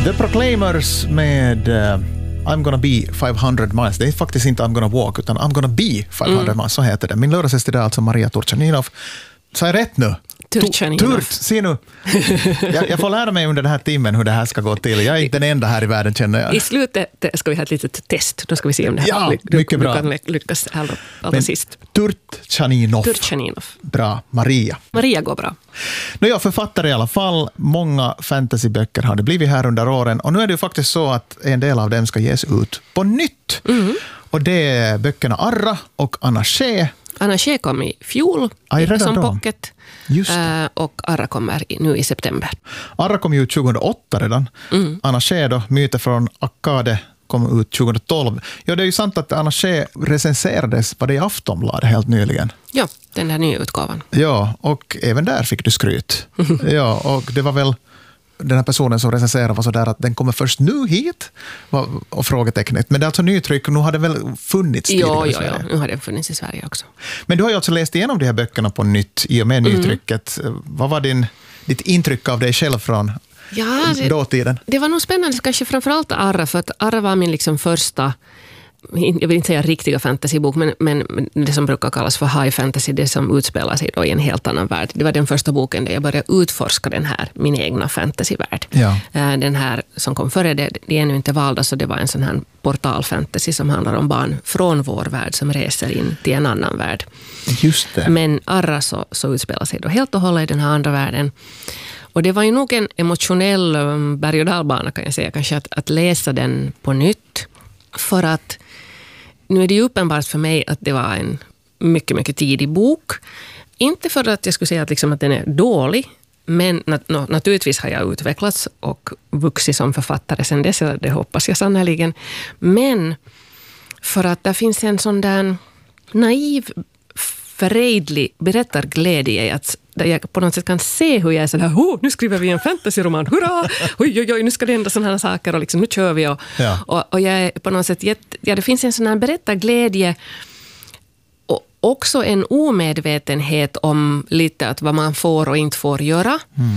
The Proclaimers med I'm gonna be 500 miles. Det är faktiskt inte I'm gonna walk, utan I'm gonna be 500 miles, så heter det. Min lördagsgäst är alltså Maria Turchaninov. Så är rätt nu? Se nu. Jag får lära mig under den här timmen hur det här ska gå till. Jag är inte den enda här i världen, känner jag. I slutet ska vi ha ett litet test. Då ska vi se om det här du kan lyckas allra sist. Turchaninov. Bra. Maria går bra. Författare i alla fall. Många fantasyböcker har det blivit här under åren. Och nu är det ju faktiskt så att en del av dem ska ges ut på nytt. Mm. Och det är böckerna Arra och Anna Shea. Anna Shea kom i fjol som pocket. Och Arra kommer nu i september. Arra kom ju 2008 redan. Anna Shea då, Myter från Akkade, kom ut 2012. Ja, det är ju sant att Anna Shea recenserades på det i Aftonbladet helt nyligen. Ja, den här nya utgåvan. Ja, och även där fick du skryt. Ja, och det var väl den här personen som recenserade var så där att den kommer först nu hit och frågetecknet. Men det är alltså nytryck och nu har det väl funnits tidigare i Sverige? Ja, nu har det funnits i Sverige också. Men du har ju alltså läst igenom de här böckerna på nytt i och med nytrycket. Vad var ditt intryck av dig själv från dåtiden? Det var nog spännande, kanske framförallt Arra, för att Arra var min liksom första, jag vill inte säga riktiga fantasybok, men det som brukar kallas för high fantasy, det som utspelar sig då i en helt annan värld. Det var den första boken där jag började utforska min egna fantasyvärld. Ja. Den här som kom före det är ännu inte valda, så det var en sån här portalfantasy som handlar om barn från vår värld som reser in till en annan värld. Just det. Men Arra så utspelar sig då helt och hållet i den här andra världen. Och det var ju nog en emotionell berg- och dalbana, kan jag säga, kanske att läsa den på nytt. För att nu är det ju uppenbart för mig att det var en mycket, mycket tidig bok. Inte för att jag skulle säga att den är dålig, men naturligtvis har jag utvecklats och vuxit som författare sedan dess, det hoppas jag sannoliken. Men för att det finns en sån där naiv, förädlig berättarglädje i att där jag på något sätt kan se hur jag är sådär, nu skriver vi en fantasyroman, hurra! Oj, nu ska det hända sådana här saker och liksom, nu kör vi. Och jag är på något sätt, det finns en sån här berättarglädje och också en omedvetenhet om lite att vad man får och inte får göra.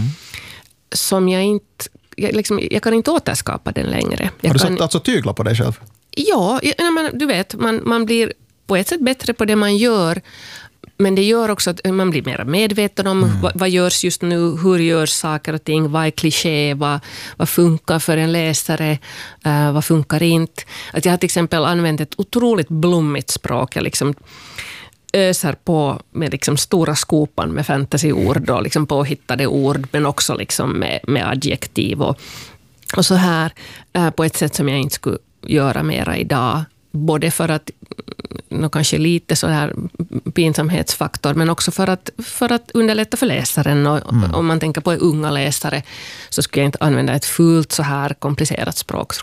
Som jag kan inte återskapa den längre. Har du satt alltså tyglar på dig själv? Ja, du vet, man blir på ett sätt bättre på det man gör. Men det gör också att man blir mer medveten om vad görs just nu, hur görs saker och ting, vad är kliché, vad funkar för en läsare, vad funkar inte. Att jag har till exempel använt ett otroligt blommigt språk. Jag liksom öser på med liksom stora skopan med fantasyord och liksom påhittade ord, men också liksom med adjektiv och så här på ett sätt som jag inte skulle göra mera idag. Både för att kanske lite så här pinsamhetsfaktor, men också för att underlätta för läsaren. Och om man tänker på unga läsare så skulle jag inte använda ett fullt så här komplicerat språk,